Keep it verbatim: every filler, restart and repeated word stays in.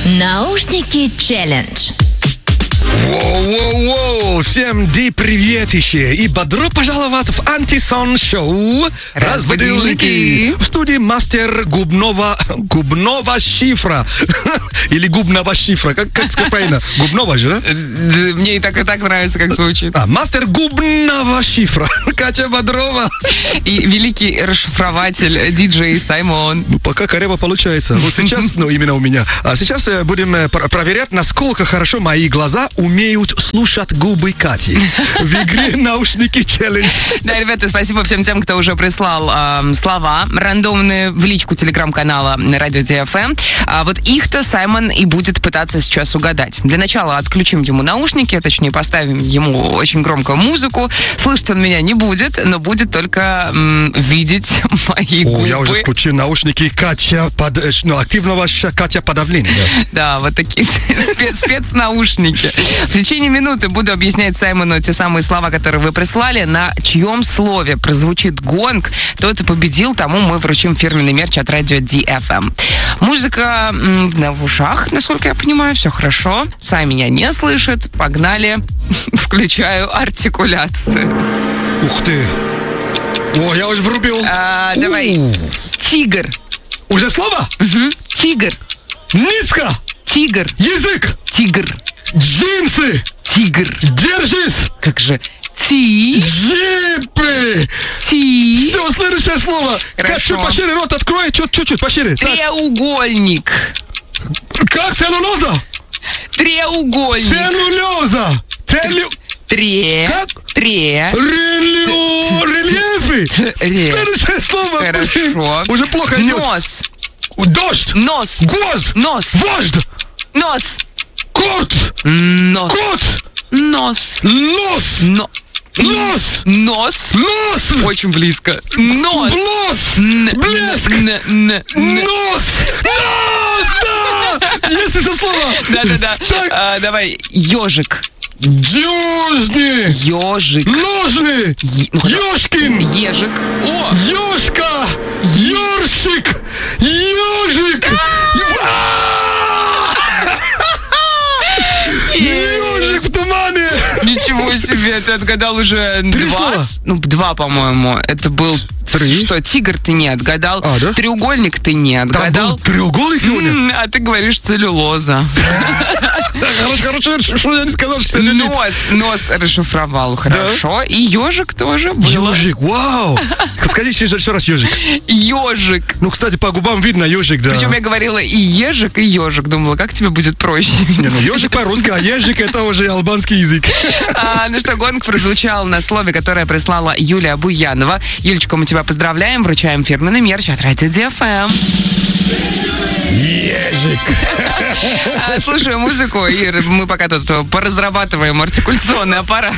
Наушники челлендж. Воу-воу-воу! Всем ди приветище! И бодро пожаловать в антисон-шоу «Разбудилники». В студии мастер губного... губного шифра. Или губного шифра. Как, как сказать правильно? Губного же, да? Мне и так, и так нравится, как звучит. А, мастер губного шифра. Катя Бодрова. И великий расшифрователь диджей Саймон. Ну, пока коряво получается. Вот сейчас, ну, именно у меня. А сейчас будем пр- проверять, насколько хорошо мои глаза умеют слушать губы Кати в игре «Наушники челлендж». Да, ребята, спасибо всем тем, кто уже прислал э, слова рандомные в личку телеграм-канала Радио ди эф эм. А вот их-то Саймон и будет пытаться сейчас угадать. Для начала отключим ему наушники, точнее поставим ему очень громкую музыку. Слышать он меня не будет, но будет только м, видеть мои О, губы. я уже включил наушники Катя под, ну, активного ш- Катя подавления. Да. Да, вот такие спец- спецнаушники. В течение минуты буду объяснять Саймону те самые слова, которые вы прислали. На чьем слове прозвучит гонг, тот и победил, тому мы вручим фирменный мерч от Радио ди эф эм. Музыка м, в ушах, насколько я понимаю, все хорошо. Сай меня не слышит. Погнали. Включаю артикуляцию. Ух ты! О, я уже врубил. А, давай. У. Тигр. Уже слово? Угу. Тигр. Низко! Тигр. Язык! Тигр. Джинсы! Тигр. Держись! Как же? Ти. Джипы! Ти. Все, следующее слово. Хорошо. Как, чуть пошире рот открой, чуть- чуть-чуть пошире. Так. Треугольник. Как целлюлоза? Треугольник. Целлюлоза! Целлю... Тре. Как? Тре. Релю... Рельефы! Ре. Следующее слово. Хорошо. Уже плохо идет. Нос. Дождь! Нос. Гвоздь! Нос. Вождь! Нос. Кот! Нос. Кот! Нос. Нос! Но. Нос! Нос. Нос! Очень близко. Нос. Блос! Н- Блеск! н- н- н- Нос! Нос! Да! Есть это слово! Да-да-да. Так. А, давай. Ежик. Дюжни! Ежик. Ложный! Е- ну, хорошо. Ёшкин! Ежик. О! Ёшка! Ёршик! Ёжик! Ёжик в тумане! Ничего себе, ты отгадал уже Три два. слова. с- Ну, два, по-моему. Это был... Три. Что, тигр ты не отгадал. А, да? Треугольник ты не Там отгадал. был треугольник сегодня? М, А ты говоришь целлюлоза. Хорошо, хорошо, что я не сказал, что целлюлит. Нос, нос расшифровал хорошо. И ежик тоже был. Ёжик, вау! Скажите еще раз ёжик. Ежик. Ну, кстати, по губам видно ёжик, да. Причем я говорила и ежик, и ежик. Думала, как тебе будет проще. Не, ну ёжик по-русски, а ежик это уже албанский язык. А, ну что, гонг прозвучал на слове, которое прислала Юлия Буянова. Юлечка, мы тебя поздравляем, вручаем фирменный мерч от Радио ди эф эм. Ежик. А, слушаем музыку, и мы пока тут поразрабатываем артикуляционный аппарат.